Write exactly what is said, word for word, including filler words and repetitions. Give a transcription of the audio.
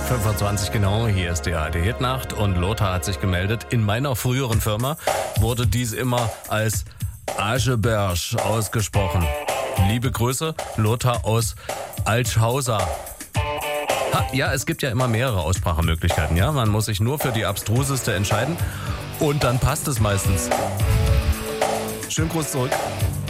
fünfundzwanzig genau, hier ist die A R D-Hitnacht und Lothar hat sich gemeldet. In meiner früheren Firma wurde dies immer als Ascheberg ausgesprochen. Liebe Grüße, Lothar aus Altschauser. Ha, ja, es gibt ja immer mehrere Aussprachemöglichkeiten, ja? Man muss sich nur für die abstruseste entscheiden und dann passt es meistens. Schönen Gruß zurück.